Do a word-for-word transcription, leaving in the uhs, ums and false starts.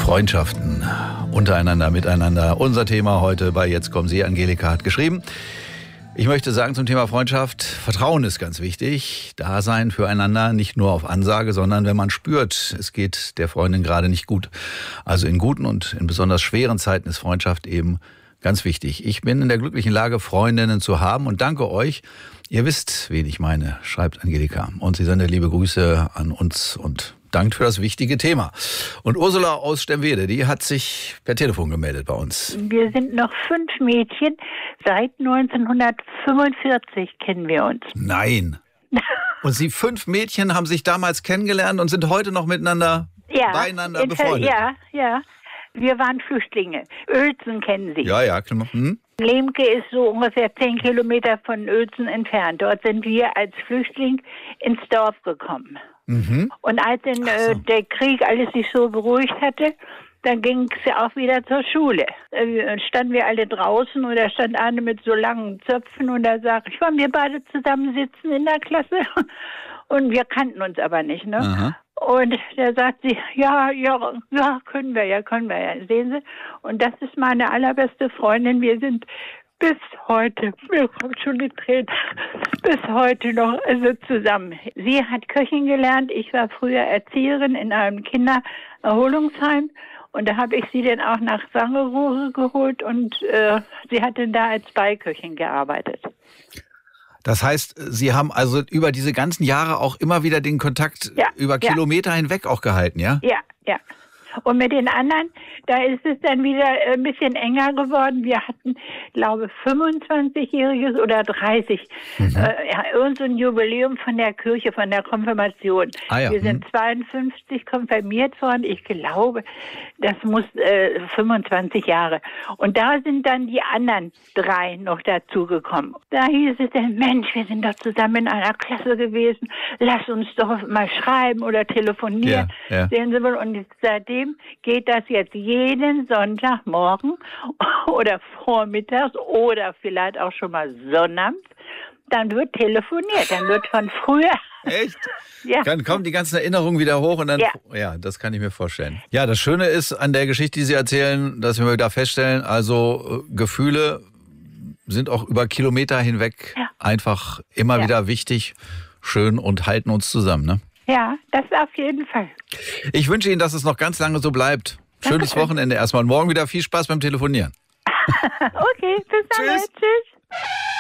Freundschaften untereinander, miteinander. Unser Thema heute bei Jetzt kommen Sie. Angelika hat geschrieben. Ich möchte sagen zum Thema Freundschaft, Vertrauen ist ganz wichtig. Dasein füreinander, nicht nur auf Ansage, sondern wenn man spürt, es geht der Freundin gerade nicht gut. Also in guten und in besonders schweren Zeiten ist Freundschaft eben ganz wichtig. Ich bin in der glücklichen Lage, Freundinnen zu haben und danke euch. Ihr wisst, wen ich meine, schreibt Angelika. Und sie sendet liebe Grüße an uns und dankt für das wichtige Thema. Und Ursula aus Stemwede, die hat sich per Telefon gemeldet bei uns. Wir sind noch fünf Mädchen. Seit neunzehnhundertfünfundvierzig kennen wir uns. Nein. Und Sie fünf Mädchen haben sich damals kennengelernt und sind heute noch miteinander, ja, beieinander befreundet? Ja, ja. Wir waren Flüchtlinge. Uelzen kennen Sie. Ja, ja. Hm? Lemke ist so ungefähr zehn Kilometer von Uelzen entfernt. Dort sind wir als Flüchtling ins Dorf gekommen. Mhm. Und als dann, so. äh, der Krieg alles sich so beruhigt hatte, dann ging es ja auch wieder zur Schule. Äh, standen wir alle draußen und da stand eine mit so langen Zöpfen und da sagte ich, wollen wir beide zusammen sitzen in der Klasse? Und wir kannten uns aber nicht, ne? Aha. Und da sagt sie, ja, ja, ja, können wir ja, können wir ja. Sehen Sie? Und das ist meine allerbeste Freundin. Wir sind bis heute, mir kommt schon die Tränen, bis heute noch also zusammen. Sie hat Köchin gelernt. Ich war früher Erzieherin in einem Kindererholungsheim. Und da habe ich sie dann auch nach Sangerooge geholt und äh, sie hat dann da als Beiköchin gearbeitet. Das heißt, Sie haben also über diese ganzen Jahre auch immer wieder den Kontakt ja, über Kilometer ja. hinweg auch gehalten, ja? Ja, ja. Und mit den anderen, da ist es dann wieder ein bisschen enger geworden. Wir hatten, glaube ich, fünfundzwanzigjähriges oder dreißig. Mhm. Äh, ja, irgend so ein Jubiläum von der Kirche, von der Konfirmation. Ah, ja. Wir sind mhm. zweiundfünfzig konfirmiert worden. Ich glaube, das muss äh, fünfundzwanzig Jahre. Und da sind dann die anderen drei noch dazugekommen. Da hieß es dann, Mensch, wir sind doch zusammen in einer Klasse gewesen. Lass uns doch mal schreiben oder telefonieren. Ja, ja. Sehen Sie mal, und seitdem geht das jetzt jeden Sonntagmorgen oder vormittags oder vielleicht auch schon mal sonnabends. Dann wird telefoniert, dann wird von früher... Echt? Ja. Dann kommen die ganzen Erinnerungen wieder hoch und dann... Ja. ja, das kann ich mir vorstellen. Ja, das Schöne ist an der Geschichte, die Sie erzählen, dass wir da feststellen, also äh, Gefühle sind auch über Kilometer hinweg ja. einfach immer ja. wieder wichtig, schön und halten uns zusammen, ne? Ja, das auf jeden Fall. Ich wünsche Ihnen, dass es noch ganz lange so bleibt. Schönes Danke. Wochenende erstmal. Und morgen wieder viel Spaß beim Telefonieren. Okay, bis dann. Tschüss. Tschüss.